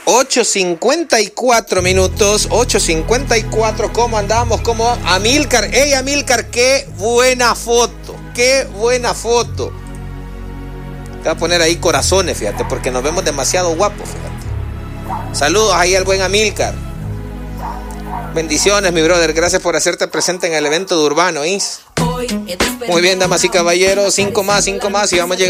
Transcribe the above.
8:54 minutos, 8:54. ¿Cómo andamos? ¿Cómo? Amílcar, hey Amílcar, qué buena foto, qué buena foto. Te voy a poner ahí corazones, fíjate, porque nos vemos demasiado guapos, fíjate. Saludos ahí al buen Amílcar. Bendiciones, mi brother, gracias por hacerte presente en el evento de Urbano, ¿is? Muy bien, damas y caballeros, 5 más y vamos a llegar